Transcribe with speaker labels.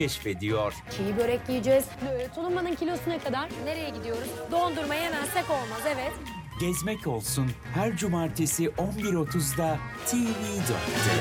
Speaker 1: keşfediyor.
Speaker 2: Çiğ börek yiyeceğiz. Tulumbanın kilosu ne kadar? Nereye gidiyoruz? Dondurma yemezsek olmaz, evet.
Speaker 1: Gezmek olsun her cumartesi 11.30'da TV4'te.